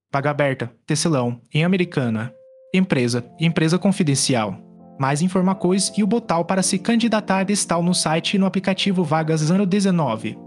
Vaga aberta, Tecelão, em Americana. Empresa confidencial. Mais informações e o botão para se candidatar está no site e no aplicativo Vagas ano 19.